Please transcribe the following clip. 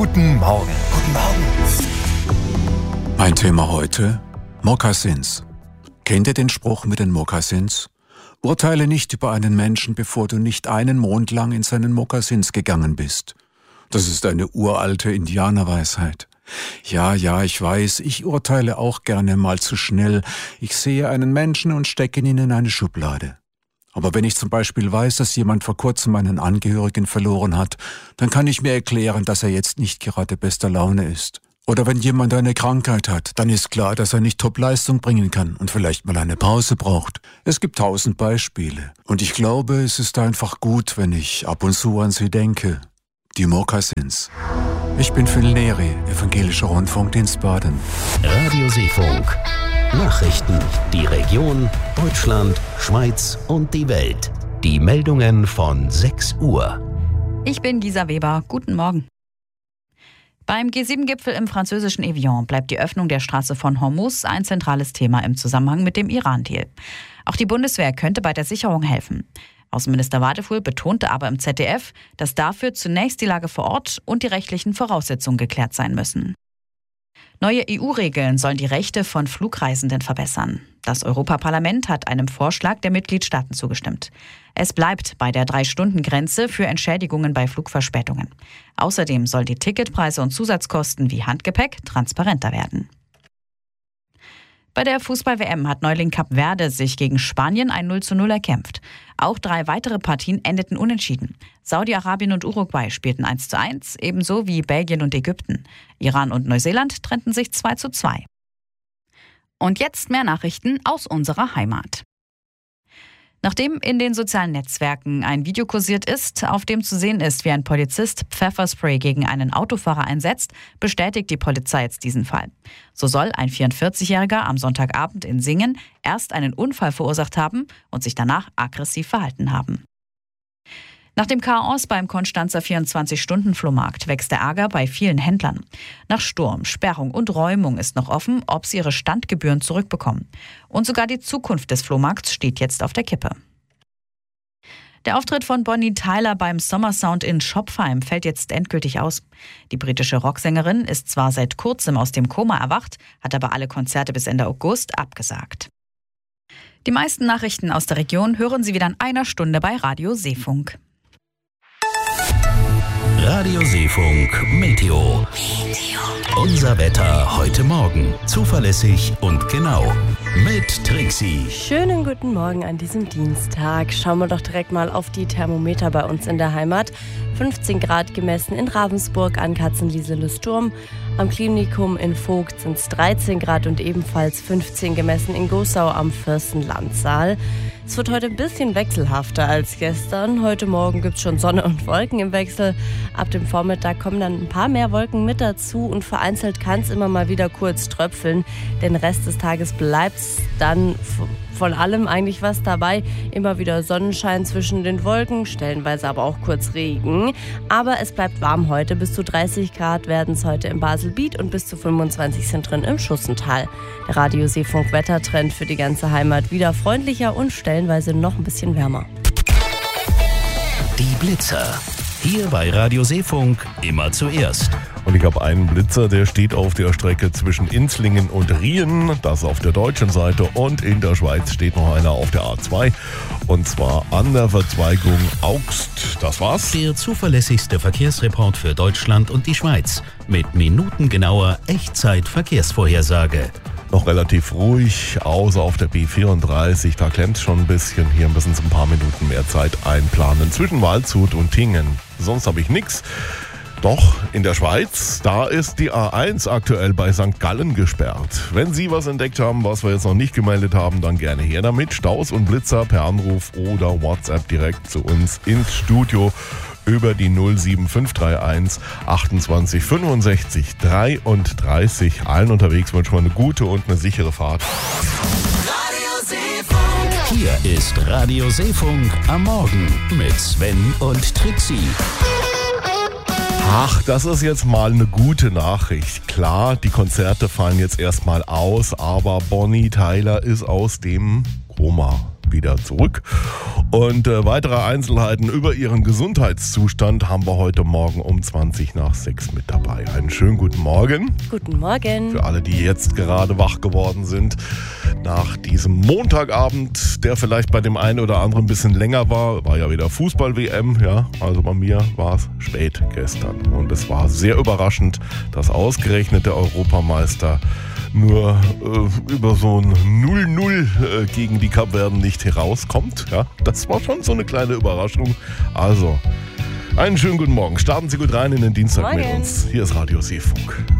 Guten Morgen. Guten Morgen. Mein Thema heute: Mokassins. Kennt ihr den Spruch mit den Mokassins? Urteile nicht über einen Menschen, bevor du nicht einen Mond lang in seinen Mokassins gegangen bist. Das ist eine uralte Indianerweisheit. Ja, ich weiß, ich urteile auch gerne mal zu schnell. Ich sehe einen Menschen und stecke ihn in eine Schublade. Aber wenn ich zum Beispiel weiß, dass jemand vor kurzem einen Angehörigen verloren hat, dann kann ich mir erklären, dass er jetzt nicht gerade bester Laune ist. Oder wenn jemand eine Krankheit hat, dann ist klar, dass er nicht Top-Leistung bringen kann und vielleicht mal eine Pause braucht. Es gibt 1000 Beispiele. Und ich glaube, es ist einfach gut, wenn ich ab und zu an sie denke. Die Mokassins. Ich bin Phil Neri, Evangelischer Rundfunkdienst Baden. Radio Seefunk. Nachrichten, die Region, Deutschland, Schweiz und die Welt. Die Meldungen von 6 Uhr. Ich bin Gisa Weber. Guten Morgen. Beim G7-Gipfel im französischen Evian bleibt die Öffnung der Straße von Hormuz ein zentrales Thema im Zusammenhang mit dem Iran-Deal. Auch die Bundeswehr könnte bei der Sicherung helfen. Außenminister Wadefuhl betonte aber im ZDF, dass dafür zunächst die Lage vor Ort und die rechtlichen Voraussetzungen geklärt sein müssen. Neue EU-Regeln sollen die Rechte von Flugreisenden verbessern. Das Europaparlament hat einem Vorschlag der Mitgliedstaaten zugestimmt. Es bleibt bei der 3-Stunden-Grenze für Entschädigungen bei Flugverspätungen. Außerdem sollen die Ticketpreise und Zusatzkosten wie Handgepäck transparenter werden. Bei der Fußball-WM hat Neuling Kap Verde sich gegen Spanien ein 0:0 erkämpft. Auch 3 weitere Partien endeten unentschieden. Saudi-Arabien und Uruguay spielten 1:1, ebenso wie Belgien und Ägypten. Iran und Neuseeland trennten sich 2:2. Und jetzt mehr Nachrichten aus unserer Heimat. Nachdem in den sozialen Netzwerken ein Video kursiert ist, auf dem zu sehen ist, wie ein Polizist Pfefferspray gegen einen Autofahrer einsetzt, bestätigt die Polizei jetzt diesen Fall. So soll ein 44-Jähriger am Sonntagabend in Singen erst einen Unfall verursacht haben und sich danach aggressiv verhalten haben. Nach dem Chaos beim Konstanzer 24-Stunden-Flohmarkt wächst der Ärger bei vielen Händlern. Nach Sturm, Sperrung und Räumung ist noch offen, ob sie ihre Standgebühren zurückbekommen. Und sogar die Zukunft des Flohmarkts steht jetzt auf der Kippe. Der Auftritt von Bonnie Tyler beim Summer Sound in Schopfheim fällt jetzt endgültig aus. Die britische Rocksängerin ist zwar seit kurzem aus dem Koma erwacht, hat aber alle Konzerte bis Ende August abgesagt. Die meisten Nachrichten aus der Region hören Sie wieder in einer Stunde bei Radio Seefunk. Radio Seefunk Meteo. Unser Wetter heute Morgen. Zuverlässig und genau. Mit Trixie. Schönen guten Morgen an diesem Dienstag. Schauen wir doch direkt mal auf die Thermometer bei uns in der Heimat. 15 Grad gemessen in Ravensburg an Katzenliese-Lüsturm. Am Klinikum in Vogt sind es 13 Grad und ebenfalls 15 gemessen in Gossau am Fürstenlandsaal. Es wird heute ein bisschen wechselhafter als gestern. Heute Morgen gibt es schon Sonne und Wolken im Wechsel. Ab dem Vormittag kommen dann ein paar mehr Wolken mit dazu und vereinzelt kann es immer mal wieder kurz tröpfeln. Den Rest des Tages bleibt es dann von allem eigentlich was dabei. Immer wieder Sonnenschein zwischen den Wolken, stellenweise aber auch kurz Regen. Aber es bleibt warm heute. Bis zu 30 Grad werden es heute im Baselbiet und bis zu 25 sind drin im Schussental. Der Radio Seefunk Wettertrend für die ganze Heimat wieder freundlicher und stellenweise noch ein bisschen wärmer. Die Blitzer. Hier bei Radio Seefunk immer zuerst. Und ich habe einen Blitzer, der steht auf der Strecke zwischen Inzlingen und Rien, das auf der deutschen Seite, und in der Schweiz steht noch einer auf der A2, und zwar an der Verzweigung Augst. Das war's. Der zuverlässigste Verkehrsreport für Deutschland und die Schweiz mit minutengenauer Echtzeit-Verkehrsvorhersage. Noch relativ ruhig, außer auf der B34, da klemmt es schon ein bisschen. Hier müssen Sie ein paar Minuten mehr Zeit einplanen zwischen Waldshut und Tingen. Sonst habe ich nichts. Doch in der Schweiz, da ist die A1 aktuell bei St. Gallen gesperrt. Wenn Sie was entdeckt haben, was wir jetzt noch nicht gemeldet haben, dann gerne her damit. Staus und Blitzer per Anruf oder WhatsApp direkt zu uns ins Studio über die 07531 28 65 33. Allen unterwegs wünschen wir eine gute und eine sichere Fahrt. Radio Seefunk. Hier ist Radio Seefunk am Morgen mit Sven und Trixie. Ach, das ist jetzt mal eine gute Nachricht. Klar, die Konzerte fallen jetzt erstmal aus, aber Bonnie Tyler ist aus dem Koma wieder zurück. Und weitere Einzelheiten über ihren Gesundheitszustand haben wir heute Morgen um 20:20 mit dabei. Einen schönen guten Morgen. Guten Morgen. Für alle, die jetzt gerade wach geworden sind. Nach diesem Montagabend, der vielleicht bei dem einen oder anderen ein bisschen länger war ja wieder Fußball-WM. Ja, also bei mir war es spät gestern. Und es war sehr überraschend, dass ausgerechnet der Europameister nur über so ein 0-0 gegen die Kapverden nicht herauskommt. Ja, das war schon so eine kleine Überraschung. Also, einen schönen guten Morgen. Starten Sie gut rein in den Dienstag mit uns. Hier ist Radio Seefunk.